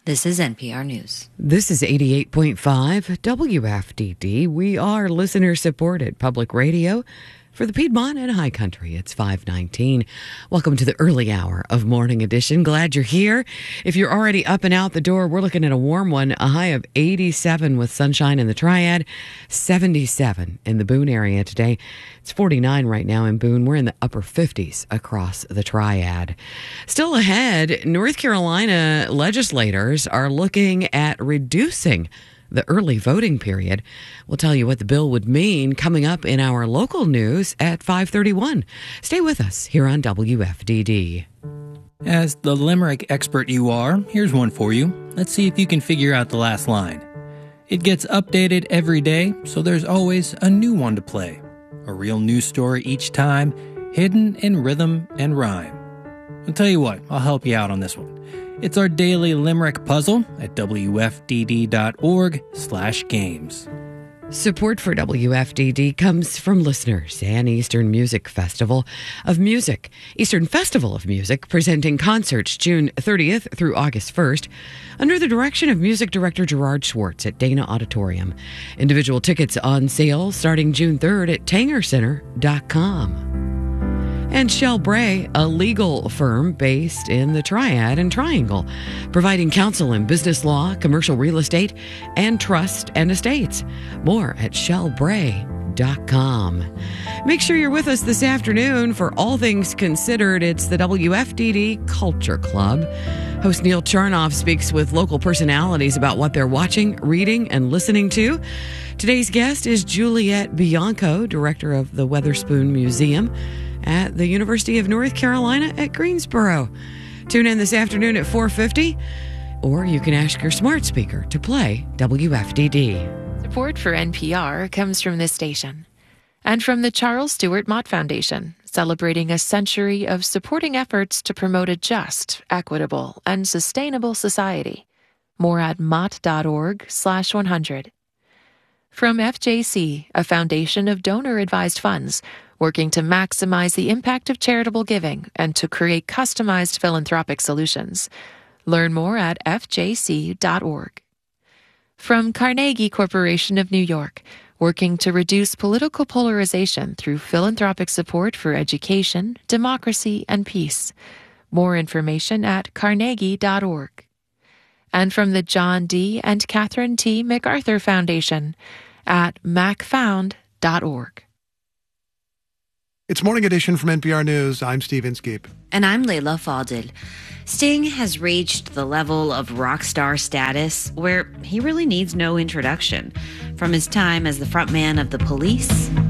This is NPR News. This is 88.5 WFDD. We are listener-supported public radio for the Piedmont and High Country. It's 5:19. Welcome to the early hour of Morning Edition. Glad you're here. If you're already up and out the door, we're looking at a warm one, a high of 87 with sunshine in the Triad, 77 in the Boone area today. It's 49 right now in Boone. We're in the upper 50s across the Triad. Still ahead, North Carolina legislators are looking at reducing the early voting period. We'll tell you what the bill would mean coming up in our local news at 5:31. Stay with us here on WFDD. As the limerick expert you are, here's one for you. Let's see if you can figure out the last line. It gets updated every day, so there's always a new one to play. A real news story each time, hidden in rhythm and rhyme. I'll tell you what, I'll help you out on this one. It's our daily limerick puzzle at wfdd.org/games. Support for WFDD comes from listeners and Eastern Music Festival of Music. Eastern Festival of Music presenting concerts June 30th through August 1st under the direction of music director Gerard Schwartz at Dana Auditorium. Individual tickets on sale starting June 3rd at tangercenter.com. And Shell Bray, a legal firm based in the Triad and Triangle, providing counsel in business law, commercial real estate, and trust and estates. More at shellbray.com. Make sure you're with us this afternoon for All Things Considered. It's the WFDD Culture Club. Host Neil Charnoff speaks with local personalities about what they're watching, reading, and listening to. Today's guest is Juliette Bianco, director of the Weatherspoon Museum at the University of North Carolina at Greensboro. Tune in this afternoon at 4:50, or you can ask your smart speaker to play WFDD. Support for NPR comes from this station and from the Charles Stewart Mott Foundation, celebrating a century of supporting efforts to promote a just, equitable, and sustainable society. More at mott.org/100. From FJC, a foundation of donor-advised funds, working to maximize the impact of charitable giving and to create customized philanthropic solutions. Learn more at fjc.org. From Carnegie Corporation of New York, working to reduce political polarization through philanthropic support for education, democracy, and peace. More information at carnegie.org. And from the John D. and Catherine T. MacArthur Foundation at macfound.org. It's Morning Edition from NPR News. I'm Steve Inskeep. And I'm Layla Fadil. Sting has reached the level of rock star status where he really needs no introduction. From his time as the frontman of The Police